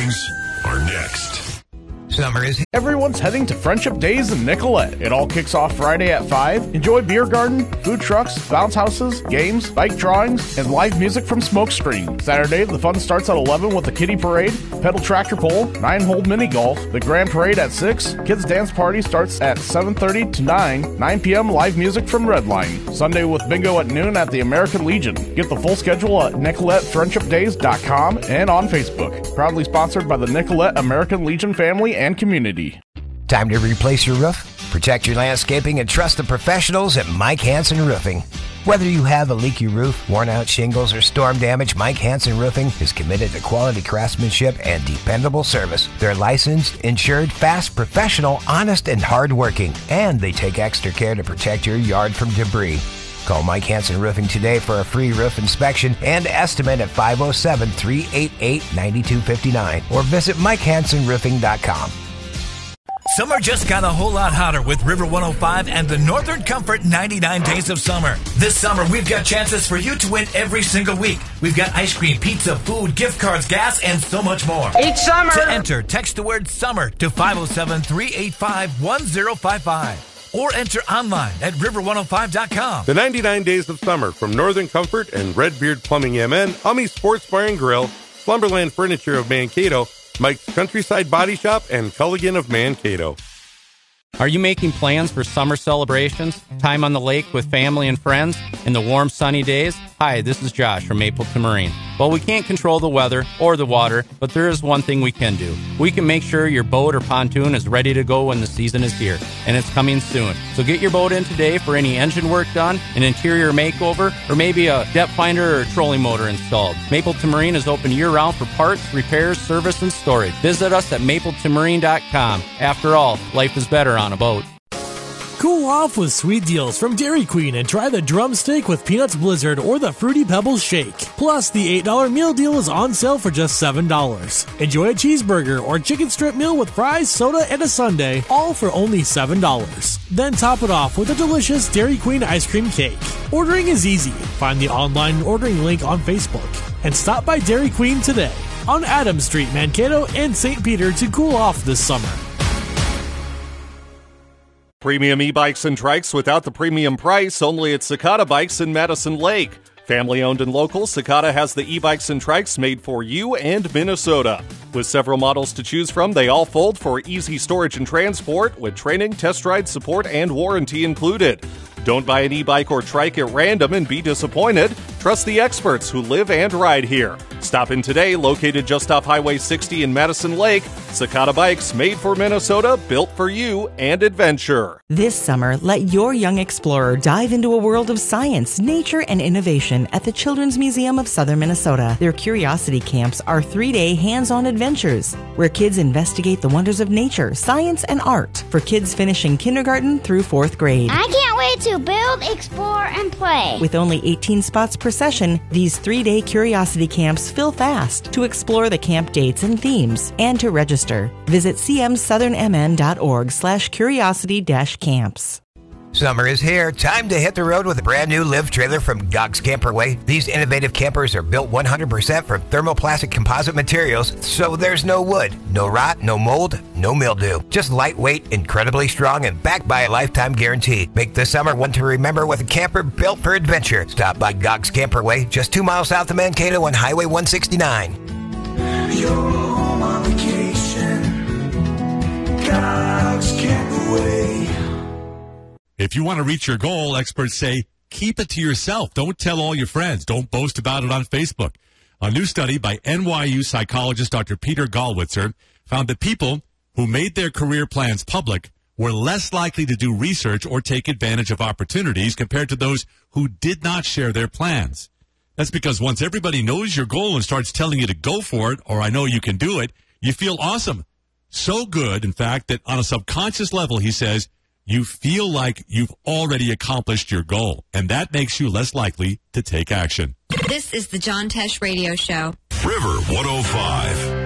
mornings are next. Summer is... Everyone's heading to Friendship Days in Nicollet. It all kicks off Friday at 5. Enjoy beer garden, food trucks, bounce houses, games, bike drawings, and live music from Smokescreen. Saturday, the fun starts at 11 with the kiddie parade, pedal tractor pull, 9-hole mini golf, the grand parade at 6. Kids dance party starts at 7:30 to 9 p.m. live music from Redline. Sunday with bingo at noon at the American Legion. Get the full schedule at NicoletteFriendshipDays.com and on Facebook. Proudly sponsored by the Nicolette American Legion family and community. Time to replace your roof? Protect your landscaping and trust the professionals at Mike Hansen Roofing. Whether you have a leaky roof, worn out shingles, or storm damage, Mike Hansen Roofing is committed to quality craftsmanship and dependable service. They're licensed, insured, fast, professional, honest, and hardworking. And they take extra care to protect your yard from debris. Call Mike Hansen Roofing today for a free roof inspection and estimate at 507-388-9259 or visit MikeHansenRoofing.com. Summer just got a whole lot hotter with River 105 and the Northern Comfort 99 Days of Summer. This summer, we've got chances for you to win every single week. We've got ice cream, pizza, food, gift cards, gas, and so much more. Each summer! To enter, text the word SUMMER to 507-385-1055. Or enter online at river105.com. The 99 Days of Summer from Northern Comfort and Redbeard Plumbing MN, Hummy Sports Bar and Grill, Slumberland Furniture of Mankato, Mike's Countryside Body Shop, and Culligan of Mankato. Are you making plans for summer celebrations? Time on the lake with family and friends in the warm, sunny days? Hi, this is Josh from Mapleton Marine. Well, we can't control the weather or the water, but there is one thing we can do. We can make sure your boat or pontoon is ready to go when the season is here, and it's coming soon. So get your boat in today for any engine work done, an interior makeover, or maybe a depth finder or trolling motor installed. Mapleton Marine is open year-round for parts, repairs, service, and storage. Visit us at mapletonmarine.com. After all, life is better on a boat. Cool off with sweet deals from Dairy Queen and try the Drumstick with Peanuts Blizzard or the Fruity Pebbles Shake. Plus, the $8 meal deal is on sale for just $7. Enjoy a cheeseburger or chicken strip meal with fries, soda, and a sundae, all for only $7. Then top it off with a delicious Dairy Queen ice cream cake. Ordering is easy. Find the online ordering link on Facebook. And stop by Dairy Queen today on Adams Street, Mankato, and St. Peter to cool off this summer. Premium e-bikes and trikes without the premium price, only at Cicada Bikes in Madison Lake. Family-owned and local, Cicada has the e-bikes and trikes made for you and Minnesota. With several models to choose from, they all fold for easy storage and transport, with training, test ride support, and warranty included. Don't buy an e-bike or trike at random and be disappointed. Trust the experts who live and ride here. Stop in today, located just off Highway 60 in Madison Lake. Cicada Bikes, made for Minnesota, built for you and adventure. This summer, let your young explorer dive into a world of science, nature, and innovation at the Children's Museum of Southern Minnesota. Their Curiosity Camps are 3-day hands-on adventures where kids investigate the wonders of nature, science, and art for kids finishing kindergarten through 4th grade. I can't wait to build, explore, and play. With only 18 spots per session, these 3-day Curiosity Camps fill fast. To explore the camp dates and themes and to register, visit cmsouthernmn.org/curiosity-camps. Summer is here. Time to hit the road with a brand new live trailer from Gog's Camperway. These innovative campers are built 100% from thermoplastic composite materials, so there's no wood, no rot, no mold, no mildew. Just lightweight, incredibly strong, and backed by a lifetime guarantee. Make this summer one to remember with a camper built for adventure. Stop by Gog's Camperway, just 2 miles south of Mankato on Highway 169. You're home on vacation. Gog's Camperway. If you want to reach your goal, experts say, keep it to yourself. Don't tell all your friends. Don't boast about it on Facebook. A new study by NYU psychologist Dr. Peter Galwitzer found that people who made their career plans public were less likely to do research or take advantage of opportunities compared to those who did not share their plans. That's because once everybody knows your goal and starts telling you to go for it, or I know you can do it, you feel awesome. So good, in fact, that on a subconscious level, he says, you feel like you've already accomplished your goal, and that makes you less likely to take action. This is the John Tesh Radio Show. River 105.